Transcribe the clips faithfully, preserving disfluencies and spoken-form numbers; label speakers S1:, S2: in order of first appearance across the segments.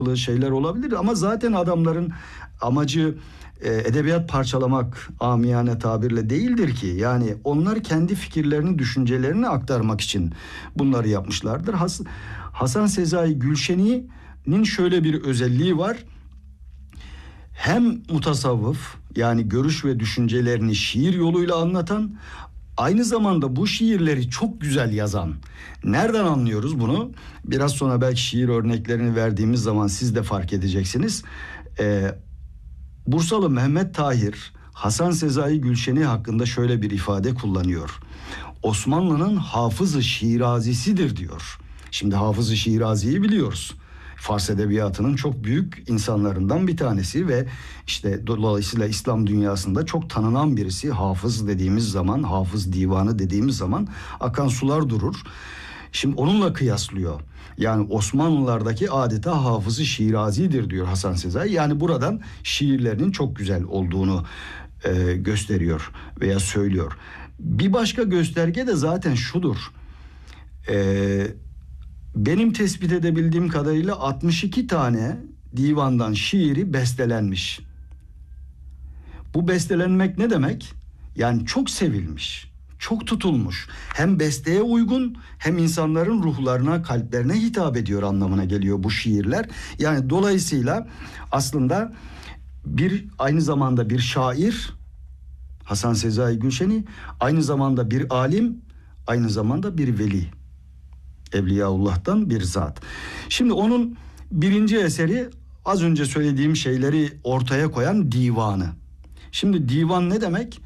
S1: şeyler olabilir ama zaten adamların amacı e, edebiyat parçalamak, amiyane tabirle değildir ki. Yani onlar kendi fikirlerini, düşüncelerini aktarmak için bunları yapmışlardır. Has, Hasan Sezai Gülşeni'nin şöyle bir özelliği var. Hem mutasavvıf, yani görüş ve düşüncelerini şiir yoluyla anlatan, aynı zamanda bu şiirleri çok güzel yazan. Nereden anlıyoruz bunu? Biraz sonra belki şiir örneklerini verdiğimiz zaman siz de fark edeceksiniz. Ee, Bursalı Mehmet Tahir, Hasan Sezai Gülşeni hakkında şöyle bir ifade kullanıyor. Osmanlı'nın Hafız-ı Şirazisidir diyor. Şimdi Hafız-ı Şirazi'yi biliyoruz. Fars edebiyatının çok büyük insanlarından bir tanesi ve işte dolayısıyla İslam dünyasında çok tanınan birisi. Hafız dediğimiz zaman, Hafız Divanı dediğimiz zaman akan sular durur. Şimdi onunla kıyaslıyor. Yani Osmanlılardaki adeta Hafız-ı Şirazi'dir diyor Hasan Sezai. Yani buradan şiirlerinin çok güzel olduğunu e, gösteriyor veya söylüyor. Bir başka gösterge de zaten şudur. Eee Benim tespit edebildiğim kadarıyla altmış iki tane divandan şiiri bestelenmiş. Bu bestelenmek ne demek? Yani çok sevilmiş, çok tutulmuş. Hem besteye uygun hem insanların ruhlarına, kalplerine hitap ediyor anlamına geliyor bu şiirler. Yani dolayısıyla aslında bir aynı zamanda bir şair Hasan Sezai Gülşeni, aynı zamanda bir alim, aynı zamanda bir veli. Evliyaullah'tan bir zat. Şimdi onun birinci eseri az önce söylediğim şeyleri ortaya koyan divanı. Şimdi divan ne demek?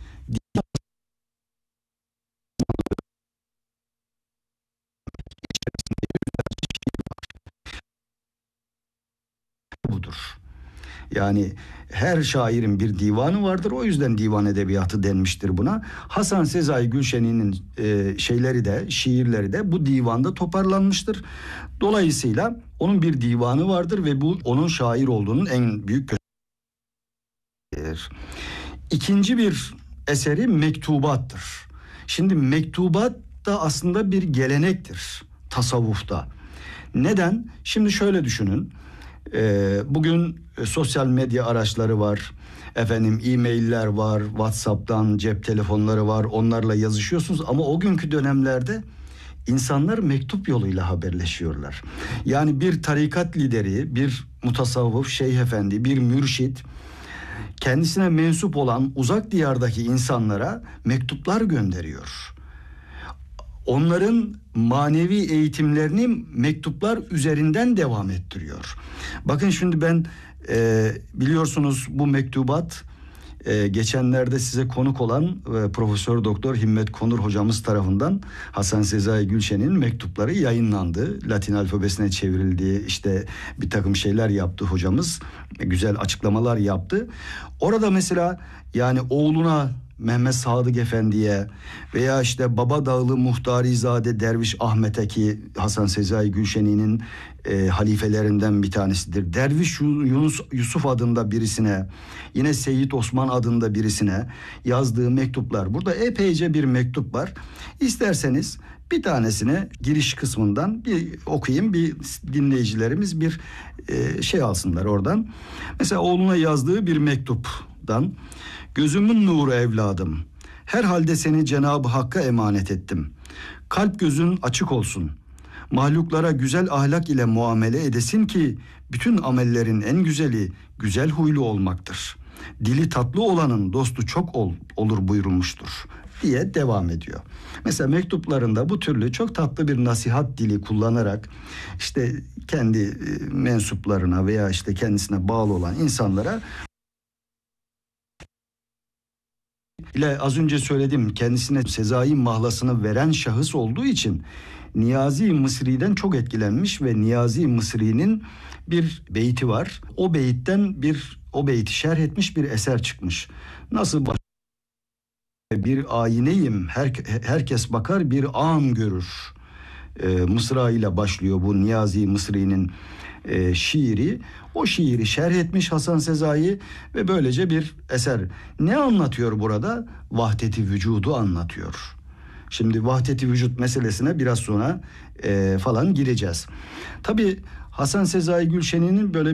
S1: Budur. Yani her şairin bir divanı vardır. O yüzden divan edebiyatı denmiştir buna. Hasan Sezai Gülşeni'nin e, şeyleri de, şiirleri de bu divanda toparlanmıştır. Dolayısıyla onun bir divanı vardır ve bu onun şair olduğunun en büyük göstergesidir. İkinci bir eseri mektubattır. Şimdi mektubat da aslında bir gelenektir tasavvufta. Neden? Şimdi şöyle düşünün. Ee, bugün e, sosyal medya araçları var. Efendim e-mailler var. WhatsApp'tan cep telefonları var. Onlarla yazışıyorsunuz ama o günkü dönemlerde insanlar mektup yoluyla haberleşiyorlar. Yani bir tarikat lideri, bir mutasavvıf, şeyh efendi, bir mürşit kendisine mensup olan uzak diyardaki insanlara mektuplar gönderiyor. Onların manevi eğitimlerini mektuplar üzerinden devam ettiriyor. Bakın şimdi ben e, biliyorsunuz bu mektubat e, geçenlerde size konuk olan e, Profesör Doktor Himmet Konur hocamız tarafından Hasan Sezai Gülşen'in mektupları yayınlandı. Latin alfabesine çevrildi, işte bir takım şeyler yaptı hocamız. E, güzel açıklamalar yaptı. Orada mesela yani oğluna Mehmet Sadık Efendi'ye veya işte Babadağlı Muhtarizade Derviş Ahmet'e, ki Hasan Sezai Gülşeni'nin e, halifelerinden bir tanesidir. Derviş Yunus Yusuf adında birisine, yine Seyyid Osman adında birisine yazdığı mektuplar. Burada epeyce bir mektup var. İsterseniz bir tanesine giriş kısmından bir okuyayım, bir dinleyicilerimiz bir e, şey alsınlar oradan. Mesela oğluna yazdığı bir mektuptan: gözümün nuru evladım, herhalde seni Cenab-ı Hakk'a emanet ettim. Kalp gözün açık olsun. Mahluklara güzel ahlak ile muamele edesin ki bütün amellerin en güzeli güzel huylu olmaktır. Dili tatlı olanın dostu çok ol, olur buyurulmuştur diye devam ediyor. Mesela mektuplarında bu türlü çok tatlı bir nasihat dili kullanarak işte kendi mensuplarına veya işte kendisine bağlı olan insanlara, ile az önce söyledim, kendisine Sezai mahlasını veren şahıs olduğu için Niyazi Mısri'den çok etkilenmiş ve Niyazi Mısri'nin bir beyti var. O beyitten bir o beyti şerh etmiş bir eser çıkmış. Nasıl baş... bir ayneyim, her, herkes bakar bir an görür. Ee, Mısra ile başlıyor bu Niyazi Mısri'nin e, şiiri. O şiiri şerh etmiş Hasan Sezai ve böylece bir eser. Ne anlatıyor burada? Vahdeti vücudu anlatıyor. Şimdi vahdeti vücut meselesine biraz sonra e, falan gireceğiz. Tabii Hasan Sezai Gülşen'in böyle